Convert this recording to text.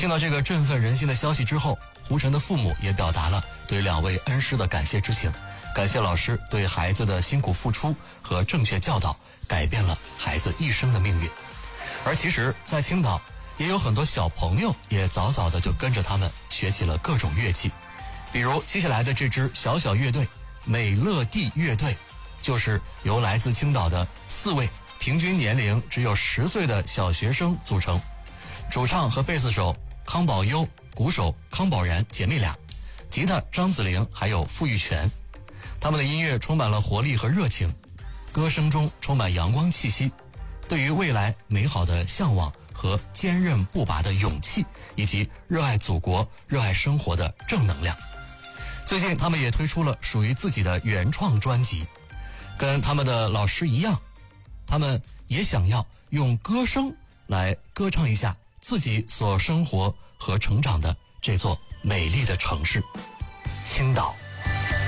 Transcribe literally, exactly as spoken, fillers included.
听到这个振奋人心的消息之后，胡晨的父母也表达了对两位恩师的感谢之情，感谢老师对孩子的辛苦付出和正确教导，改变了孩子一生的命运。而其实在青岛也有很多小朋友也早早的就跟着他们学起了各种乐器，比如接下来的这支小小乐队美乐蒂乐队，就是由来自青岛的四位平均年龄只有十岁的小学生组成，主唱和贝斯手康宝优，鼓手康宝然姐妹俩，吉他张子玲还有傅玉泉。他们的音乐充满了活力和热情，歌声中充满阳光气息，对于未来美好的向往和坚韧不拔的勇气，以及热爱祖国热爱生活的正能量。最近他们也推出了属于自己的原创专辑，跟他们的老师一样，他们也想要用歌声来歌唱一下自己所生活和成长的这座美丽的城市青岛。